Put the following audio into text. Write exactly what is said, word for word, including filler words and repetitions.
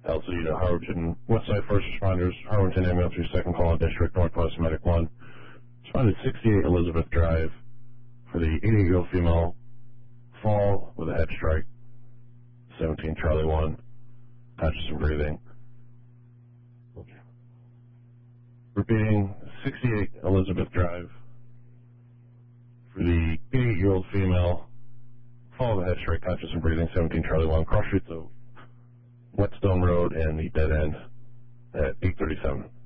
L Z to Harwinton, Westside First Responders, Harwinton Ambulance, your second call on District, Northwest Medic one. Responded sixty-eight Elizabeth Drive for the eighty-eight-year-old female fall with a head strike. seventeen Charlie one, conscious and breathing. Repeating, sixty-eight Elizabeth Drive for the eighty-eight-year-old female fall with a head strike, conscious and breathing. seventeen Charlie one, cross streets of Whetstone Road and the dead end at eight thirty-seven.